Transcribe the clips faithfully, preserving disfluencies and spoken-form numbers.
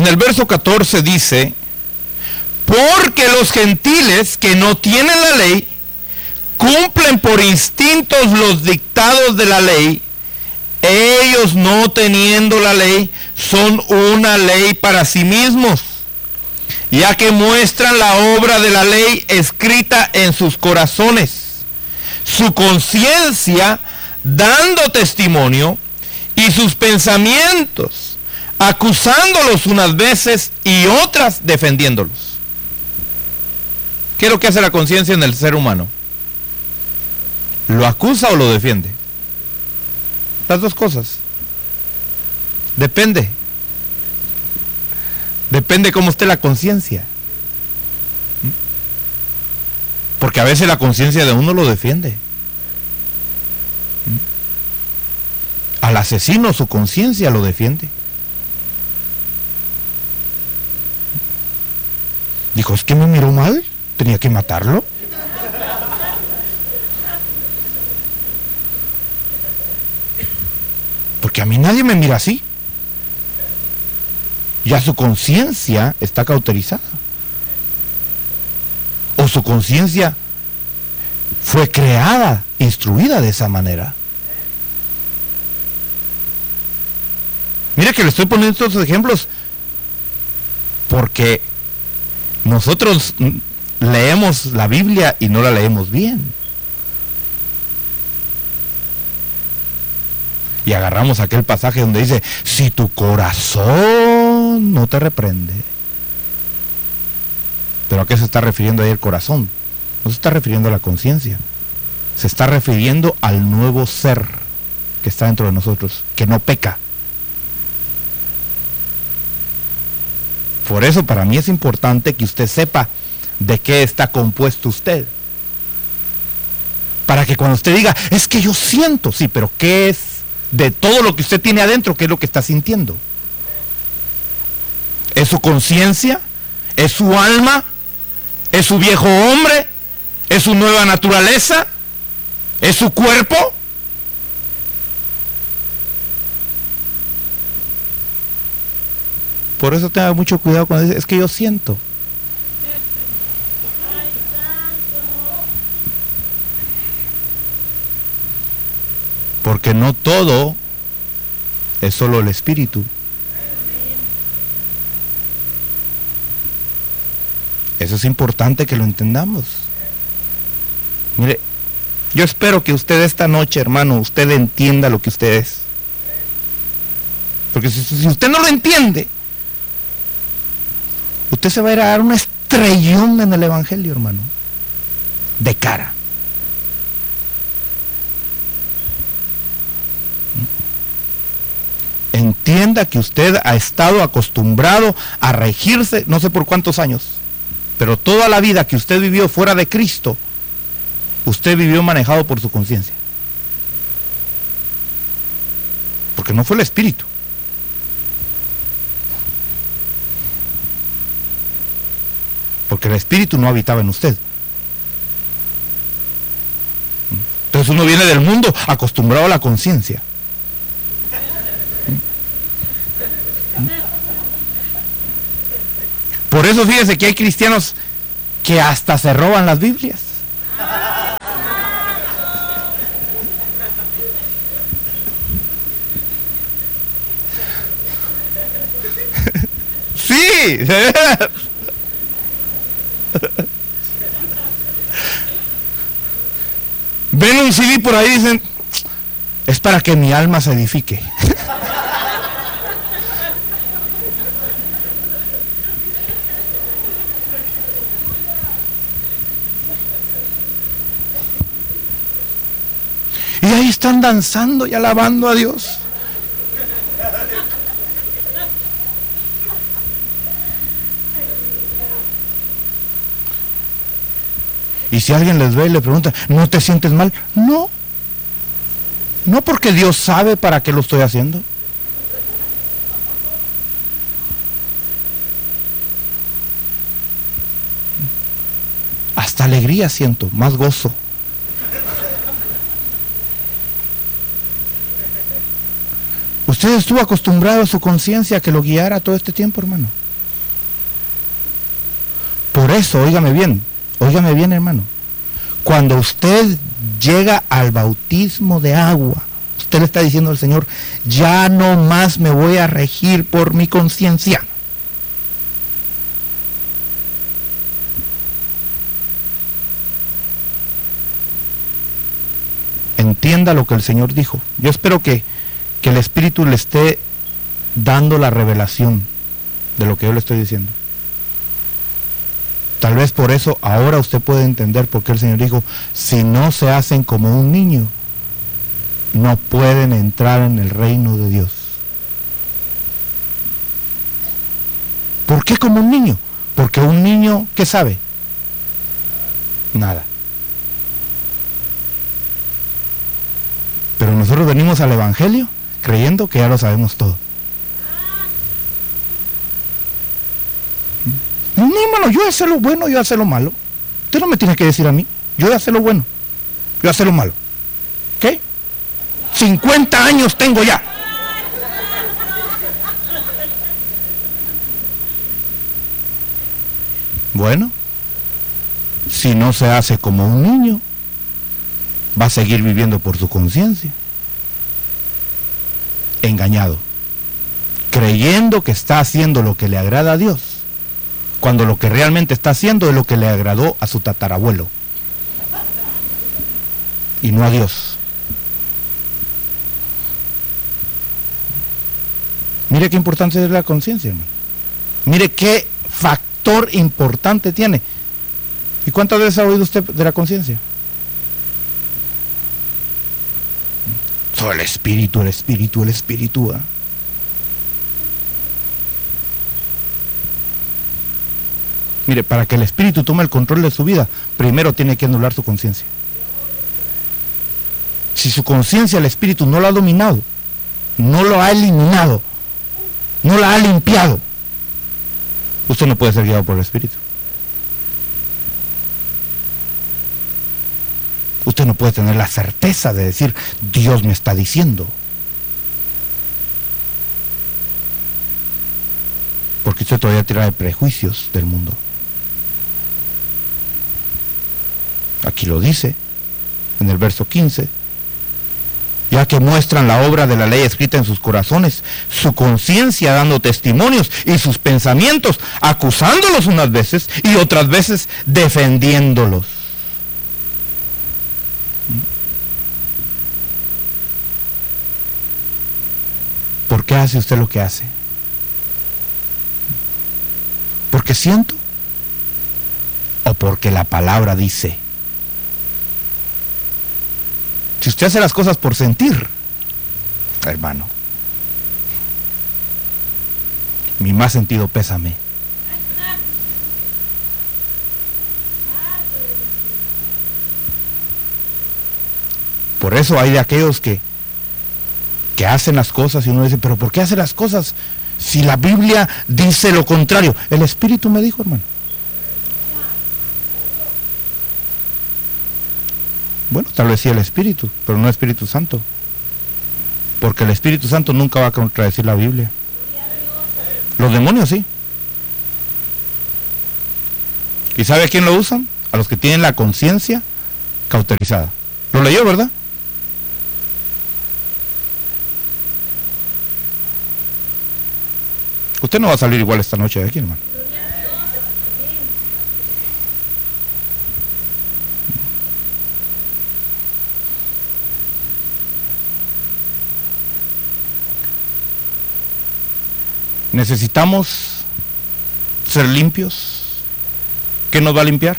En el verso catorce dice: porque los gentiles que no tienen la ley cumplen por instintos los dictados de la ley. Ellos, no teniendo la ley, son una ley para sí mismos, ya que muestran la obra de la ley escrita en sus corazones, su conciencia dando testimonio, y sus pensamientos acusándolos unas veces y otras defendiéndolos. ¿Qué es lo que hace la conciencia en el ser humano? ¿Lo acusa o lo defiende? Las dos cosas. Depende. Depende cómo esté la conciencia. Porque a veces la conciencia de uno lo defiende. Al asesino su conciencia lo defiende. Dijo, es que me miró mal, tenía que matarlo. Porque a mí nadie me mira así. Ya su conciencia está cauterizada. O su conciencia fue creada, instruida de esa manera. Mira que le estoy poniendo estos ejemplos porque nosotros leemos la Biblia y no la leemos bien. Y agarramos aquel pasaje donde dice, si tu corazón no te reprende. ¿Pero a qué se está refiriendo ahí el corazón? No se está refiriendo a la conciencia. Se está refiriendo al nuevo ser que está dentro de nosotros, que no peca. Por eso para mí es importante que usted sepa de qué está compuesto usted. Para que cuando usted diga, es que yo siento, sí, pero ¿qué es de todo lo que usted tiene adentro? ¿Qué es lo que está sintiendo? ¿Es su conciencia? ¿Es su alma? ¿Es su viejo hombre? ¿Es su nueva naturaleza? ¿Es su cuerpo? Por eso tenga mucho cuidado cuando dice, es que yo siento. Porque no todo es solo el espíritu. Eso es importante que lo entendamos. Mire, yo espero que usted esta noche, hermano, usted entienda lo que usted es. Porque si, si usted no lo entiende, usted se va a ir a dar un estrellón en el evangelio, hermano. De cara. Entienda que usted ha estado acostumbrado a regirse, no sé por cuántos años, pero toda la vida que usted vivió fuera de Cristo, usted vivió manejado por su conciencia. Porque no fue el espíritu. Porque el espíritu no habitaba en usted. Entonces uno viene del mundo acostumbrado a la conciencia. Por eso fíjese que hay cristianos que hasta se roban las Biblias. Sí, de verdad. Ven un C D por ahí y dicen, es para que mi alma se edifique. Y ahí están danzando y alabando a Dios. Y si alguien les ve y le pregunta, ¿no te sientes mal? No. No, porque Dios sabe para qué lo estoy haciendo. Hasta alegría siento, más gozo. Usted estuvo acostumbrado a su conciencia que lo guiara todo este tiempo, hermano. Por eso, óigame bien, óigame bien, hermano. Cuando usted llega al bautismo de agua, usted le está diciendo al Señor, ya no más me voy a regir por mi conciencia. Entienda lo que el Señor dijo. Yo espero que, que el Espíritu le esté dando la revelación de lo que yo le estoy diciendo. Tal vez por eso ahora usted puede entender por qué el Señor dijo, si no se hacen como un niño, no pueden entrar en el reino de Dios. ¿Por qué como un niño? Porque un niño, ¿qué sabe? Nada. Pero nosotros venimos al Evangelio creyendo que ya lo sabemos todo. No, hermano, yo ya sé lo bueno, yo ya sé lo malo. Usted no me tiene que decir a mí. Yo ya sé lo bueno, yo ya sé lo malo. ¿Qué? cincuenta años tengo ya. Bueno, si no se hace como un niño, va a seguir viviendo por su conciencia, engañado, creyendo que está haciendo lo que le agrada a Dios, cuando lo que realmente está haciendo es lo que le agradó a su tatarabuelo y no a Dios. Mire qué importante es la conciencia, hermano. Mire qué factor importante tiene. ¿Y cuántas veces ha oído usted de la conciencia? Sobre el espíritu, el espíritu, el espíritu. ¿eh? Mire, para que el espíritu tome el control de su vida, primero tiene que anular su conciencia. Si su conciencia, el espíritu, no lo ha dominado, no lo ha eliminado, no la ha limpiado, usted no puede ser guiado por el espíritu. Usted no puede tener la certeza de decir, Dios me está diciendo. Porque usted todavía trae prejuicios del mundo. Aquí lo dice, en el verso quince. Ya que muestran la obra de la ley escrita en sus corazones, su conciencia dando testimonios y sus pensamientos, acusándolos unas veces y otras veces defendiéndolos. ¿Por qué hace usted lo que hace? ¿Porque siento? ¿O porque la palabra dice? Si usted hace las cosas por sentir, hermano, mi más sentido pésame. Por eso hay de aquellos que que hacen las cosas y uno dice, pero ¿por qué hace las cosas si la Biblia dice lo contrario? El Espíritu me dijo, hermano. Bueno, tal vez sí el Espíritu, pero no el Espíritu Santo, porque el Espíritu Santo nunca va a contradecir la Biblia. Los demonios sí. ¿Y sabe a quién lo usan? A los que tienen la conciencia cauterizada. ¿Lo leyó, verdad? Usted no va a salir igual esta noche de aquí, hermano. Necesitamos ser limpios. ¿Qué nos va a limpiar?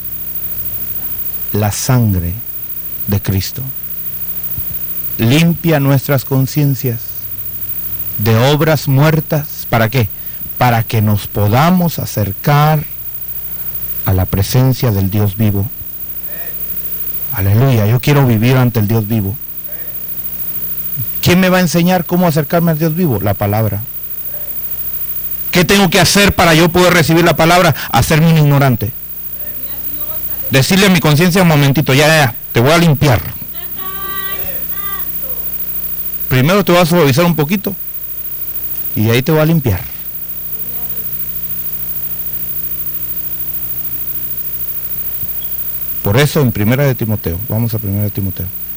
La sangre de Cristo. Limpia nuestras conciencias de obras muertas. ¿Para qué? Para que nos podamos acercar a la presencia del Dios vivo. Aleluya, yo quiero vivir ante el Dios vivo. ¿Quién me va a enseñar cómo acercarme al Dios vivo? La palabra. ¿Qué tengo que hacer para yo poder recibir la palabra? Hacerme un ignorante. Decirle a mi conciencia un momentito, ya, ya, te voy a limpiar. primero te va a suavizar un poquito y ahí te va a limpiar. Por eso en Primera de Timoteo, vamos a Primera de Timoteo.